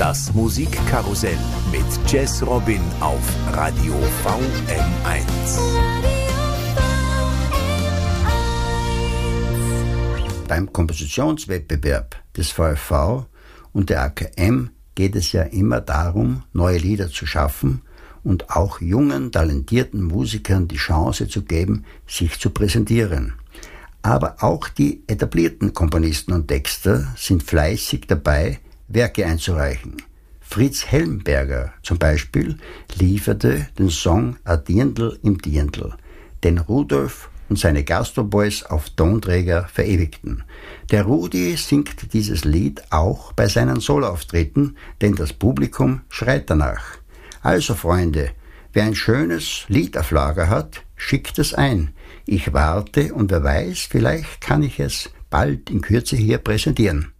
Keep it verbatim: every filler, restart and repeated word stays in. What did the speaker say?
Das Musikkarussell mit Jazz Robin auf Radio V M eins. Beim Kompositionswettbewerb des V F V und der A K M geht es ja immer darum, neue Lieder zu schaffen und auch jungen, talentierten Musikern die Chance zu geben, sich zu präsentieren. Aber auch die etablierten Komponisten und Texter sind fleißig dabei, Werke einzureichen. Fritz Helmberger zum Beispiel lieferte den Song A Dirndl im Dirndl, den Rudolf und seine Gastroboys auf Tonträger verewigten. Der Rudi singt dieses Lied auch bei seinen Soloauftritten, denn das Publikum schreit danach. Also Freunde, wer ein schönes Lied auf Lager hat, schickt es ein. Ich warte und wer weiß, vielleicht kann ich es bald in Kürze hier präsentieren.